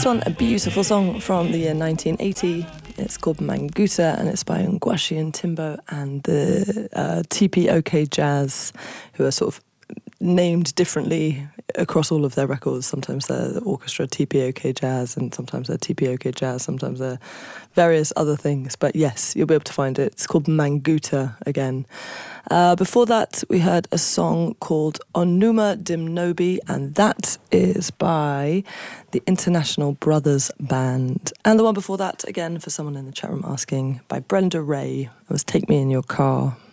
This one, a beautiful song from the year 1980. It's called Manguta, and it's by Ngwashi and Timbo and the TPOK Jazz, who are sort of named differently across all of their records. Sometimes they're the orchestra TPOK Jazz, and sometimes they're TPOK Jazz, sometimes they're various other things. But yes, you'll be able to find it. It's called Manguta again. Before that, we heard a song called Onuma Dimnobi, and that is by the International Brothers Band. And the one before that, again, for someone in the chat room asking, by Brenda Ray. It was Take Me in Your Car.